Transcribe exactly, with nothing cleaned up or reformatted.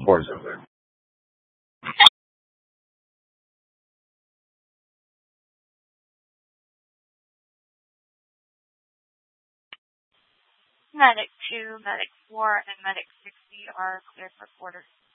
fours over there. Medic two, Medic four, and Medic sixty are cleared for quarters.